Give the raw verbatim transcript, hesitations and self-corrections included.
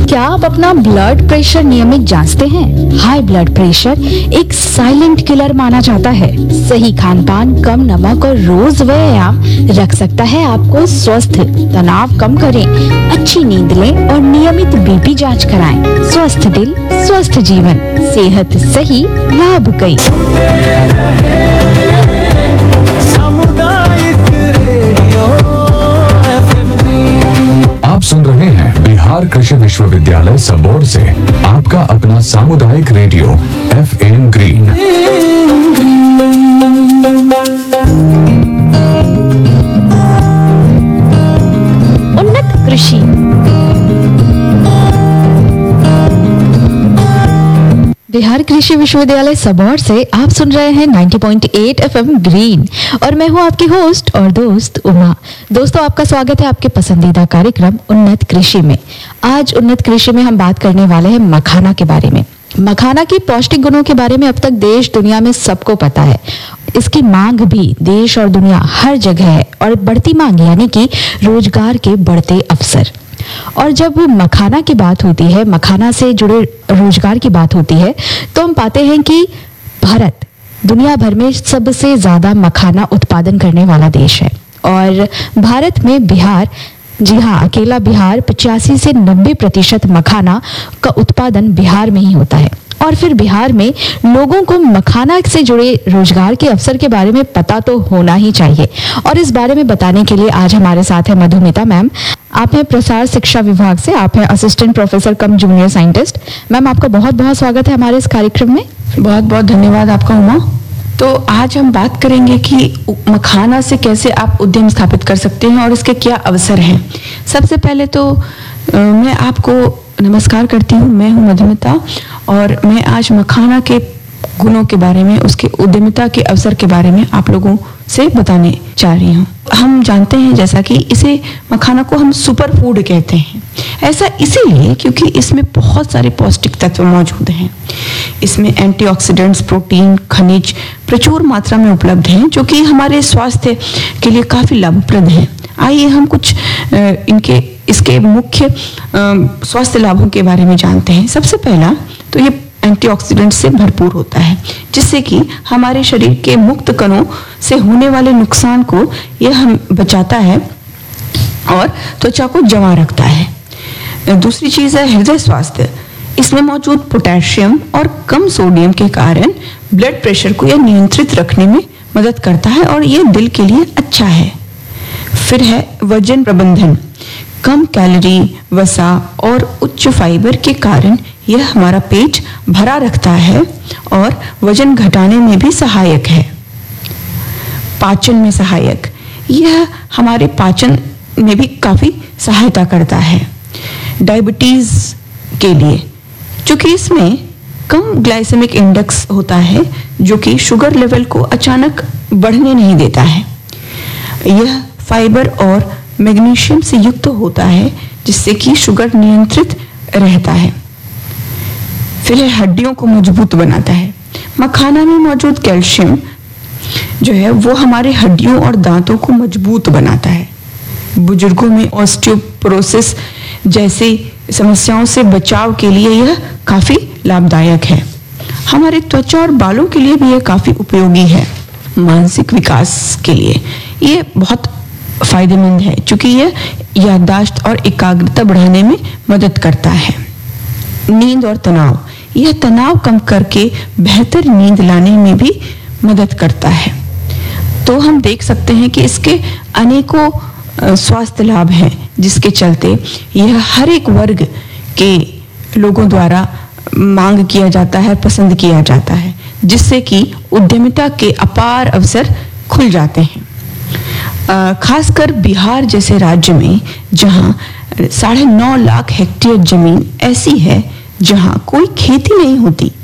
क्या आप अपना ब्लड प्रेशर नियमित जांचते हैं? हाई ब्लड प्रेशर एक साइलेंट किलर माना जाता है। सही खान पान, कम नमक और रोज व्यायाम रख सकता है आपको स्वस्थ। तनाव कम करें, अच्छी नींद लें और नियमित बीपी जांच कराएं। स्वस्थ दिल, स्वस्थ जीवन, सेहत सही, लाभ कई। आप सुन रहे हैं बिहार कृषि विश्वविद्यालय सबौर से आपका अपना सामुदायिक रेडियो एफ एम ग्रीन। उन्नत कृषि। बिहार कृषि विश्वविद्यालय सबौर से आप सुन रहे हैं नब्बे पॉइंट आठ एफ एम ग्रीन और मैं हूं आपकी होस्ट और दोस्त उमा। दोस्तों, आपका स्वागत है आपके पसंदीदा कार्यक्रम उन्नत कृषि में। आज उन्नत कृषि में हम बात करने वाले हैं मखाना के बारे में। मखाना की पौष्टिक गुणों के बारे में अब तक देश दुनिया में सबको पता है। इसकी मांग भी देश और दुनिया हर जगह है और बढ़ती मांग यानी कि रोजगार के बढ़ते अवसर। और जब मखाना की बात होती है, मखाना से जुड़े रोजगार की बात होती है, तो हम पाते हैं कि भारत दुनिया भर में सबसे ज्यादा मखाना उत्पादन करने वाला देश है। और भारत में बिहार, जी हाँ, अकेला बिहार पचासी से नब्बे प्रतिशत मखाना का उत्पादन बिहार में ही होता है। और फिर बिहार में लोगों को मखाना से जुड़े रोजगार के अवसर के बारे में पता तो होना ही चाहिए। और इस बारे में बताने के लिए आज हमारे साथ है मधुमिता मैम। आप हैं प्रसार शिक्षा विभाग से, आप हैं असिस्टेंट प्रोफेसर कम जूनियर साइंटिस्ट। मैम, आपका बहुत बहुत स्वागत है हमारे इस कार्यक्रम में। बहुत बहुत धन्यवाद आपका उमा। तो आज हम बात करेंगे कि मखाना से कैसे आप उद्यम स्थापित कर सकते हैं और इसके क्या अवसर हैं। सबसे पहले तो आ, मैं आपको नमस्कार करती हूँ। मैं हूँ मधुमिता और मैं आज मखाना के गुणों के बारे में, उसके उद्यमिता के अवसर के बारे में आप लोगों से बताने जा रही हूँ। हम जानते हैं जैसा कि इसे मखाना को हम सुपर फूड कहते हैं। ऐसा इसीलिए क्योंकि इसमें बहुत सारे पौष्टिक तत्व मौजूद हैं। इसमें एंटीऑक्सीडेंट्स, प्रोटीन, खनिज प्रचुर मात्रा में उपलब्ध हैं जो कि हमारे स्वास्थ्य के लिए काफी लाभप्रद हैं। आइए हम कुछ इनके इसके मुख्य स्वास्थ्य लाभों के बारे में जानते हैं। सबसे पहला तो ये एंटीऑक्सीडेंट से भरपूर होता है, जिससे कि हमारे शरीर के मुक्त कणों से होने वाले नुकसान को यह हम बचाता है और त्वचा को जमा रखता है। दूसरी चीज है हृदय स्वास्थ्य। इसमें मौजूद पोटेशियम और कम सोडियम के कारण ब्लड प्रेशर को यह नियंत्रित रखने में मदद करता है और यह दिल के लिए अच्छा है। फिर है वजन प्रबंधन। कम कैलोरी, वसा और उच्च फाइबर के कारण यह हमारा पेट भरा रखता है और वजन घटाने में भी सहायक है। पाचन में सहायक, यह हमारे पाचन में भी काफी सहायता करता है। डायबिटीज के लिए, क्योंकि इसमें कम ग्लाइसेमिक इंडेक्स होता है जो कि शुगर लेवल को अचानक बढ़ने नहीं देता है। यह फाइबर और मैग्नीशियम से युक्त होता है जिससे कि शुगर नियंत्रित रहता है। फिर हड्डियों को मजबूत बनाता है। मखाना में मौजूद कैल्शियम जो है वो हमारे हड्डियों और दांतों को मजबूत बनाता है। बुजुर्गों में ऑस्टियोपोरोसिस जैसी समस्याओं से बचाव के लिए यह काफी लाभदायक है। हमारे त्वचा और बालों के लिए भी यह काफी उपयोगी है। मानसिक विकास के लिए यह बहुत फायदेमंद है क्योंकि यह याददाश्त और एकाग्रता बढ़ाने में मदद करता है। नींद और तनाव, यह तनाव कम करके बेहतर नींद लाने में भी मदद करता है। तो हम देख सकते हैं कि इसके अनेकों स्वास्थ्य लाभ हैं जिसके चलते यह हर एक वर्ग के लोगों द्वारा मांग किया जाता है, पसंद किया जाता है, जिससे कि उद्यमिता के अपार अवसर खुल जाते हैं। खासकर बिहार जैसे राज्य में जहां साढ़े नौ लाख हेक्टेयर जमीन ऐसी है जहां कोई खेती नहीं होती,